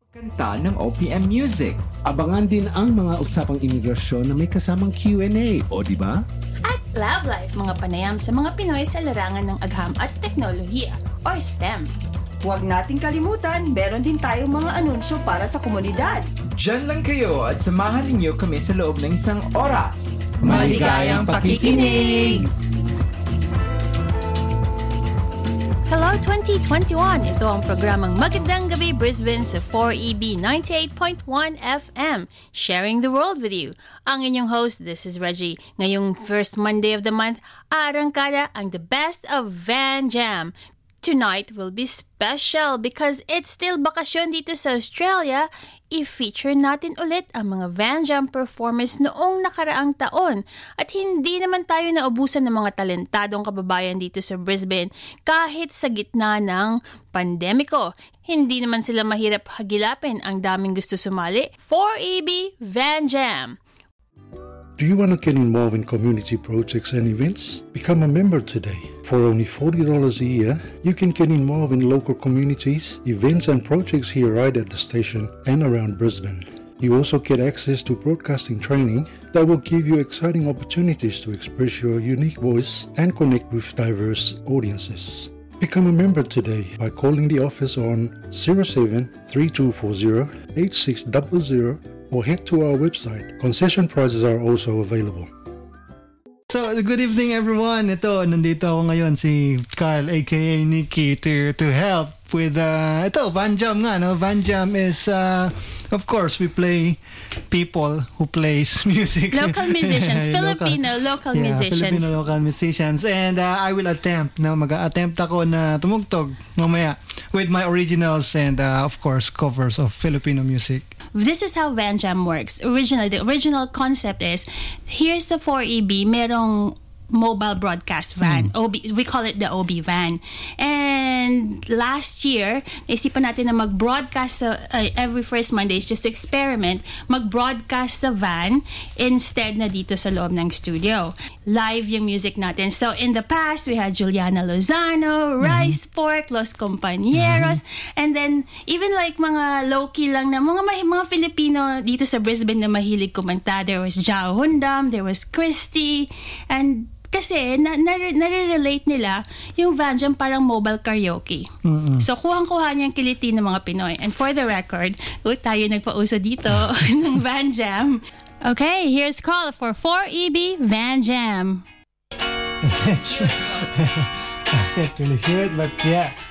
Kanta ng OPM Music. Abangan din ang mga usapang imigrasyon na may kasamang Q&A, o di ba? At Love Life, mga panayam sa mga Pinoy sa larangan ng agham at teknolohiya, or STEM. Huwag nating kalimutan, meron din tayong mga anunsyo para sa komunidad. Diyan lang kayo at samahan ninyo kami sa loob ng isang oras. Maligayang pakikinig! Hello 2021! Ito ang programang Magandang Gabi Brisbane sa 4EB 98.1 FM, sharing the world with you. Ang inyong host, this is Reggie. Ngayong first Monday of the month, arangkada ang the best of Van Jam. Tonight will be special because it's still bakasyon dito sa Australia. I-feature natin ulit ang mga Van Jam performers noong nakaraang taon. At hindi naman tayo naubusan ng mga talentadong kababayan dito sa Brisbane kahit sa gitna ng pandemiko. Hindi naman sila mahirap hagilapin, ang daming gusto sumali. 4EB Van Jam. Do you want to get involved in community projects and events? Become a member today. For only $40 a year, you can get involved in local communities, events and projects here right at the station and around Brisbane. You also get access to broadcasting training that will give you exciting opportunities to express your unique voice and connect with diverse audiences. Become a member today by calling the office on 07-3240-8600 or head to our website. Concession prices are also available. So, good evening everyone. Ito, nandito ako ngayon si Carl aka Nikki to help with ito, Van Jam nga, no? Van Jam is of course we play people who plays music. Local musicians, Filipino local musicians. Filipino local musicians, and I will attempt ako na tumugtog mamaya with my originals and of course covers of Filipino music. This is how Van Jam works. The original concept is, here's the 4EB, merong mobile broadcast van. We call it the OB van. And last year, naisipan natin na mag-broadcast every first Mondays just to experiment, mag-broadcast sa van instead na dito sa loob ng studio. Live yung music natin. So in the past, we had Juliana Lozano, Rice Pork, Los Compañeros, and then even like mga low-key lang na mga Filipino dito sa Brisbane na mahilig kumanta. There was Jao Hundam, there was Christy, and kasi nare-relate nila yung Van Jam parang mobile karaoke. So kuhang-kuha niyang kiliti ng mga Pinoy. And for the record, tayo nagpauso dito ng Van Jam. Okay, here's Carl for 4EB Van Jam. I can't really hear it, but yeah.